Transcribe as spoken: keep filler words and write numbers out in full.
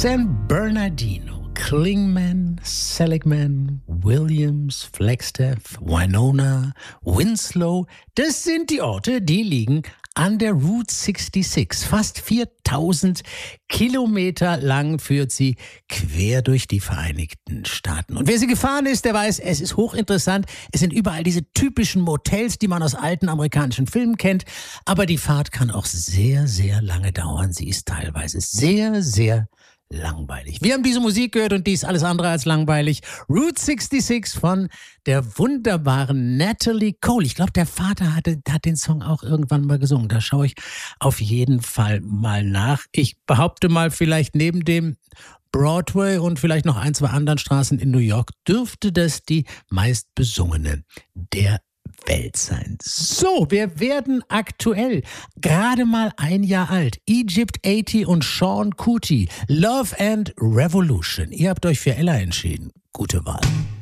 San Bernardino, Clingman, Seligman, Williams, Flagstaff, Winona, Winslow, das sind die Orte, die liegen an der Route sechsundsechzig. Fast viertausend Kilometer lang führt sie quer durch die Vereinigten Staaten. Und wer sie gefahren ist, der weiß, es ist hochinteressant. Es sind überall diese typischen Motels, die man aus alten amerikanischen Filmen kennt. Aber die Fahrt kann auch sehr, sehr lange dauern. Sie ist teilweise sehr, sehr langweilig. Wir haben diese Musik gehört und die ist alles andere als langweilig. Route sechsundsechzig von der wunderbaren Natalie Cole. Ich glaube, der Vater hatte, hat den Song auch irgendwann mal gesungen. Da schaue ich auf jeden Fall mal nach. Ich behaupte mal, vielleicht neben dem Broadway und vielleicht noch ein, zwei anderen Straßen in New York dürfte das die meistbesungene der Welt sein. So, wir werden aktuell gerade mal ein Jahr alt. Egypt achtzig und Sean Kuti. Love and Revolution. Ihr habt euch für Ella entschieden. Gute Wahl.